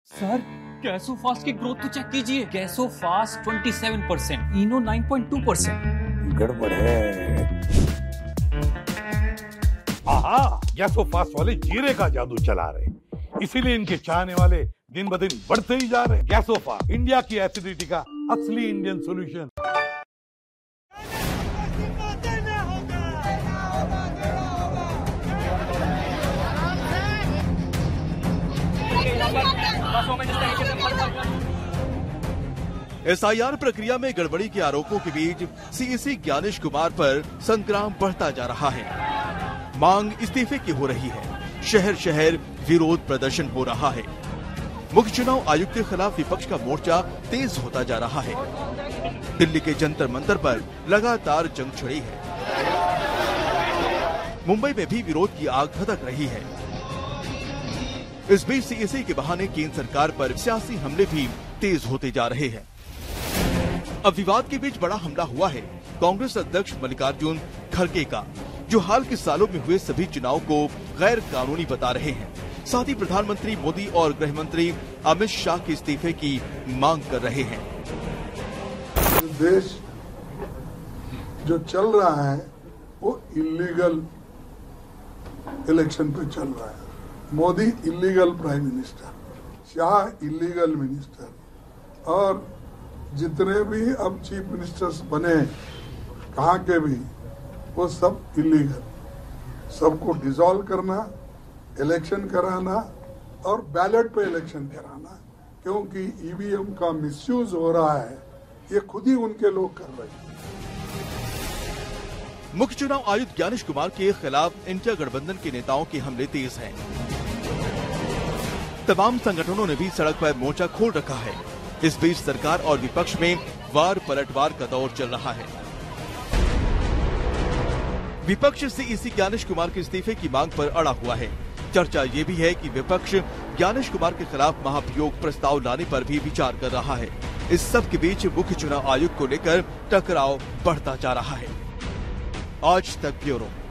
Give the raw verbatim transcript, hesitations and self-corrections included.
Sir Gasofast की growth तो check कीजिए। गैसोफास्ट सत्ताईस परसेंट, इनो नौ पॉइंट दो परसेंट। गड़बड़ है। आहा, गैसोफास्ट वाले जीरे का जादू चला रहे, इसीलिए इनके चाहने वाले दिन ब दिन बढ़ते ही जा रहे। गैसोफास्ट, इंडिया की एसिडिटी का असली इंडियन सोल्यूशन। एसआईआर प्रक्रिया में गड़बड़ी के आरोपों के बीच सीईसी ज्ञानेश कुमार पर संग्राम बढ़ता जा रहा है। मांग इस्तीफे की हो रही है। शहर शहर विरोध प्रदर्शन हो रहा है। मुख्य चुनाव आयुक्त के खिलाफ विपक्ष का मोर्चा तेज होता जा रहा है। दिल्ली के जंतर मंतर पर लगातार जंग छिड़ी है। मुंबई में भी विरोध की आग भड़क रही है। इस बीच सीईसी के बहाने केंद्र सरकार पर सियासी हमले भी तेज होते जा रहे हैं। अब विवाद के बीच बड़ा हमला हुआ है कांग्रेस अध्यक्ष मल्लिकार्जुन खड़गे का, जो हाल के सालों में हुए सभी चुनाव को गैर कानूनी बता रहे हैं। साथ ही प्रधानमंत्री मोदी और गृह मंत्री अमित शाह के इस्तीफे की मांग कर रहे हैं। देश जो चल रहा है वो इलीगल इलेक्शन पे चल रहा है। Modi illegal prime minister, Shah illegal minister, और जितने भी अब चीफ मिनिस्टर्स बने कहाँ के भी, वो सब इलीगल। सबको डिसॉल्व करना, इलेक्शन कराना और बैलेट पे इलेक्शन कराना, क्योंकि ईवीएम का मिसयूज हो रहा है, ये खुद ही उनके लोग कर रहे हैं। मुख्य चुनाव आयुक्त ज्ञानेश कुमार के खिलाफ इंडिया गठबंधन के नेताओं के हमले तेज हैं। तमाम संगठनों ने भी सड़क पर मोर्चा खोल रखा है। इस बीच सरकार और विपक्ष में वार पलटवार का दौर चल रहा है। विपक्ष सीईसी ज्ञानेश कुमार के इस्तीफे की मांग पर अड़ा हुआ है। चर्चा ये भी है कि विपक्ष ज्ञानेश कुमार के खिलाफ महाभियोग प्रस्ताव लाने पर भी विचार कर रहा है। इस सब के बीच मुख्य चुनाव आयुक्त को लेकर टकराव बढ़ता जा रहा है। आज तक ब्यूरो।